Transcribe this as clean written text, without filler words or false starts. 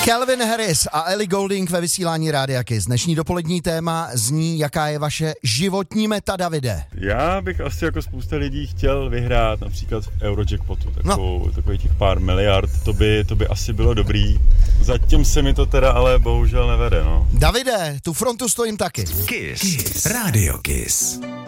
Calvin Harris a Ellie Goulding ve vysílání Rádia Kiss. Dnešní dopolední téma zní, jaká je vaše životní meta, Davide. Já bych asi jako spousta lidí chtěl vyhrát například v Eurojackpotu, takových těch pár miliard, to by asi bylo dobrý. Zatím se mi to teda ale bohužel nevede, no. Davide, tu frontu stojím taky. Kiss. Radio Kiss.